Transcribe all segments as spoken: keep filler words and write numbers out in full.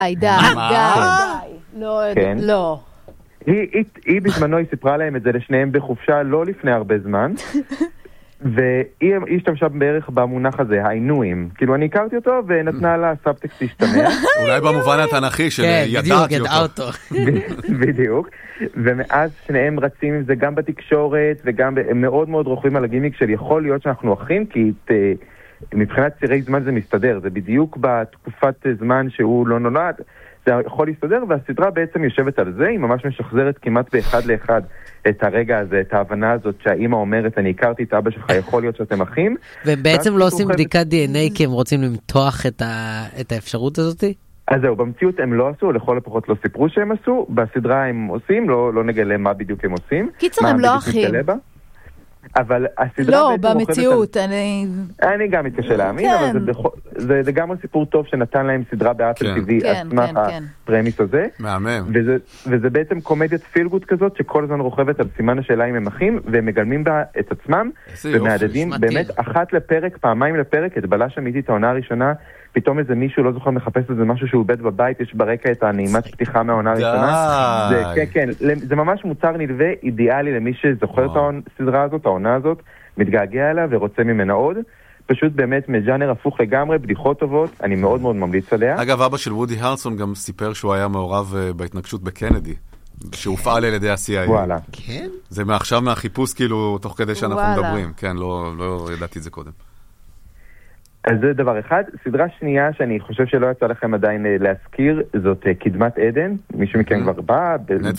די, די, די. לא. היא בזמנו, היא סיפרה להם את זה לשניהם בחופשה, לא לפני הרבה זמן, והיא השתמשה בערך במונח הזה, העינויים. כאילו, אני הכרתי אותו ונתנה לה סאבטקסט להשתמע. אולי במובן התנכי של ידעתי אותו. בדיוק. ומאז שניהם רצים עם זה גם בתקשורת, וגם הם מאוד מאוד רוכבים על הגימיק של יכול להיות שאנחנו אחים, כי מבחינת צירי זמן זה מסתדר. זה בדיוק בתקופת זמן שהוא לא נולד. זה יכול להסתדר, והסדרה בעצם יושבת על זה, היא ממש משחזרת כמעט באחד לאחד את הרגע הזה, את ההבנה הזאת שהאימא אומרת, אני הכרתי את אבא שלך, יכול להיות שאתם אחים. ובעצם לא עושים בדיקת די אן איי כי הם רוצים למתוח את האפשרות הזאת? אז זהו, במציאות הם לא עשו, לכל הפחות לא סיפרו שהם עשו, בסדרה הם עושים, לא נגלה מה בדיוק הם עושים. קיצר, הם לא אחים. אבל הסדרה לא, במציאות, אני... אני גם מתקשה להאמין, אבל זה גם סיפור טוב שנתן להם סדרה באפל טי וי, עצמך הפרמיס הזה. מהמם. וזה בעצם קומדיית פילגוט כזאת, שכל הזמן רוכבת על סימן השאלה אם הם אחים, והם מגלמים בה את עצמם, ומעדדים באמת אחת לפרק, פעמיים לפרק, את בלש אמיתית העונה הראשונה, פתאום איזה מישהו לא זוכר מחפש איזה משהו שהוא בית בבית, יש ברקע את הנעימת פתיחה מהעונה הראשונה. זה, כן, כן, זה ממש מוצר נלווה אידיאלי למי שזוכר את הסדרה הזאת, העונה הזאת, מתגעגע אליה ורוצה ממנה עוד. פשוט באמת מג'אנר הפוך לגמרי, בדיחות טובות, אני מאוד מאוד ממליץ עליה. אגב, אבא של וודי הרסון גם סיפר שהוא היה מעורב בהתנגשות בקנדי, שהופעל על ידי ה-סי איי איי. וואלה. כן? זה מעכשיו מהחיפוש כאילו, תוך כדי שאנחנו מדברים. כן, לא, לא ידעתי את זה קודם. אז זה דבר אחד. סדרה שנייה שאני חושב שלא יצא לכם עדיין להזכיר, זאת קדמת עדן. מישהו מכם כבר בא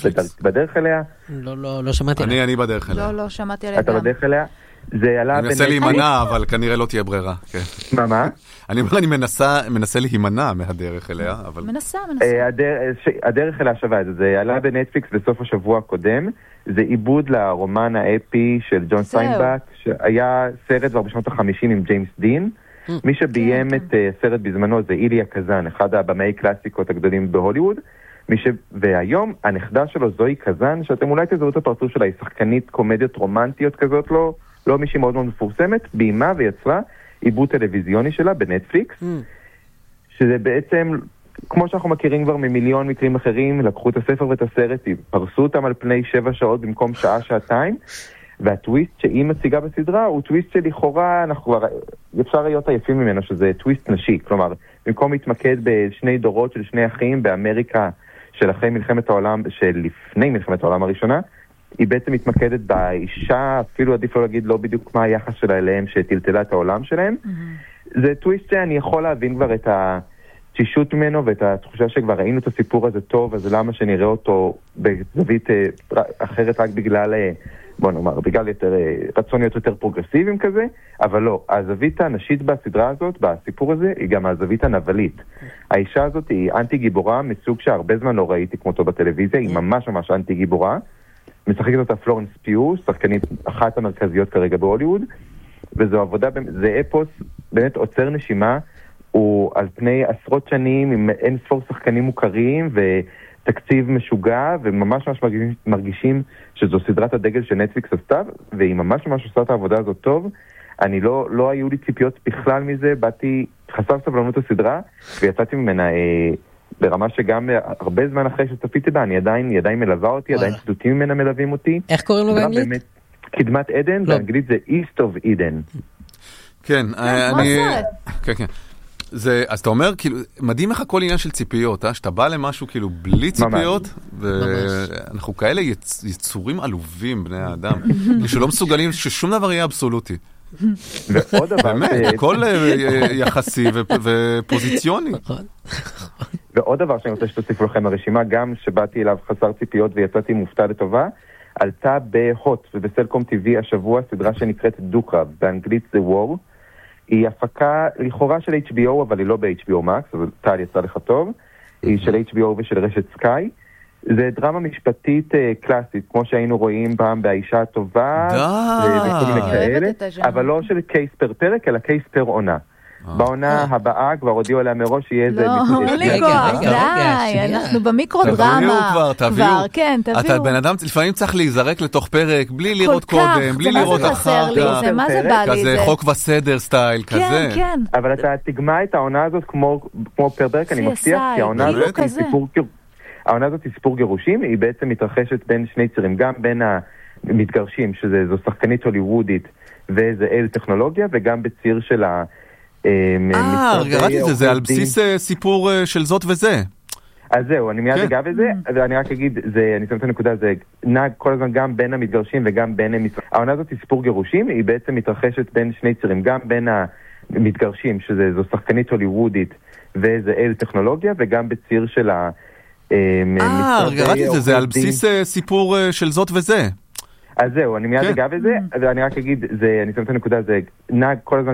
בדרך אליה? לא, לא, לא שמעתי עליה. אני, אני בדרך אליה. לא, לא שמעתי עליה. אתה בדרך אליה? זה עלה... אני מנסה להימנע, אבל כנראה לא תהיה ברירה. מה, מה? אני אומר, אני מנסה להימנע מהדרך אליה, אבל... מנסה, מנסה. הדרך אליה שווה את זה. זה עלה בנטפליקס בסוף השבוע הקודם. זה עיבוד לרומן האפי של ג'ון סטיינבק, שהיה סרט כבר בשנות החמישים עם ג'יימס דין. מי שביים את הסרט בזמנו זה איליה קזן, אחד הבמאי קלאסיקות הגדולים בהוליווד, ש... והיום הנכדה שלו זוהי קזן, שאתם אולי תזהו את הפרצוף שלה, היא שחקנית קומדיות רומנטיות כזאת, לא, לא מישהי מאוד מאוד מפורסמת, ביימה ויצרה עיבוד טלוויזיוני שלה בנטפליקס, mm. שזה בעצם, כמו שאנחנו מכירים כבר ממיליון מקרים אחרים, לקחו את הספר ואת הסרט, פרסו אותם על פני שבע שעות במקום שעה, שעתיים, והטוויסט שהיא מציגה בסדרה הוא טוויסט שלכאורה אנחנו כבר אפשר להיות עייפים ממנו, שזה טוויסט נשי, כלומר במקום להתמקד בשני דורות של שני אחים באמריקה של אחרי מלחמת העולם, של לפני מלחמת העולם הראשונה, היא בעצם מתמקדת באישה, אפילו עדיף לא להגיד לא בדיוק מה היחס שלה אליהם שטלטלה את העולם שלהם. Mm-hmm. זה טוויסט שאני יכול להבין כבר את התשישות ממנו ואת התחושה שכבר ראינו את הסיפור הזה טוב, אז למה שנראה אותו בזווית אחרת רק בגלל בוא נאמר, בגלל יותר, רצוניות יותר פרוגרסיביים כזה, אבל לא, הזווית הנשית בסדרה הזאת, בסיפור הזה, היא גם הזווית הנבלית. האישה הזאת היא אנטי גיבורה, מסוג שהרבה זמן לא ראיתי כמותו בטלוויזיה, היא ממש ממש אנטי גיבורה, משחקת אותה פלורנס פיו, שחקנית אחת המרכזיות כרגע בהוליווד, וזו עבודה, זה אפוס באמת עוצר נשימה, הוא על פני עשרות שנים עם אין ספור שחקנים מוכרים, ו... תקציב משוגע, וממש ממש מרגישים, מרגישים שזו סדרת הדגל של נטפליקס עשתה, והיא ממש ממש עושה את העבודה הזאת טוב. אני לא, לא היו לי ציפיות בכלל מזה, באתי חסר סבלנות הסדרה, ויצאתי ממנה אה, ברמה שגם הרבה זמן אחרי שצפיתי בה, אני עדיין, עדיין מלווה אותי, עדיין ציטוטים ממנה מלווים אותי. איך קוראים לו באנגלית? באמת, קדמת עדן, לא. באנגלית זה East of Eden. כן, אני... כן, כן. זה, אז אתה אומר, כאילו, מדהים לך כל עניין של ציפיות, אה? שאתה בא למשהו כאילו בלי ציפיות, ואנחנו כאלה יצ... יצורים עלובים, בני האדם, שלא מסוגלים ששום דבר יהיה אבסולוטי. ועוד דבר... באמת, הכל יחסי ופוזיציוני. ועוד דבר שאני רוצה שתוסיפו לכם הרשימה, גם שבאתי אליו חסר ציפיות ויצאתי מופתע לטובה, עלתה בהוט ובסלקום טי וי השבוע סדרה שנקראת דו-קרב, באנגלית זה וור, היא הפקה לכאורה של אייץ' בי או, אבל היא לא ב-אייץ' בי או Max, אבל טל יצא לך טוב. היא של אייץ' בי או ושל רשת סקאי. זה דרמה משפטית קלאסית, כמו שהיינו רואים פעם באישה הטובה, די! אבל לא של קייס פר פרק, אלא קייס פר עונה. בעונה הבאה כבר הודיעו עליה מראש שיהיה איזה... לא, אין לי כוח, די, אנחנו במיקרודרמה. כבר, תביאו. כן, תביאו. אתה בן אדם לפעמים צריך להיזרק לתוך פרק, בלי לראות קודם, בלי לראות אחר כך. מה זה בא לי? כזה חוק וסדר סטייל, כזה. כן, כן. אבל אתה תגמע את העונה הזאת כמו פר פרק, אני מבטיח, כי העונה הזאת היא סיפור... העונה הזאת היא סיפור גירושים, היא בעצם מתרחשת בין שני צירים, גם בין המתגרשים, שזו שחקנית הוליוודית, ואיזה אל טכנולוגיה, וגם בציר של ה... אה, ראיתי את זה, זה על בסיס סיפור של זאת וזה. אז זהו, אני מיד אגע בזה, ואני רק אגיד, אני שם את הנקודה, זה נהג כל הזמן גם בין המתגרשים וגם בין... העונה הזאת היא סיפור גירושים, היא בעצם מתרחשת בין שני צירים, גם בין המתגרשים, שזו שחקנית הוליוודית, ואיזה אל טכנולוגיה, וגם בציר של ה... אה, ראיתי את זה, זה על בסיס סיפור של זאת וזה. אז זהו, אני מיד אגע בזה, ואני רק אגיד, אני שם את הנקודה, זה נהג כל הזמן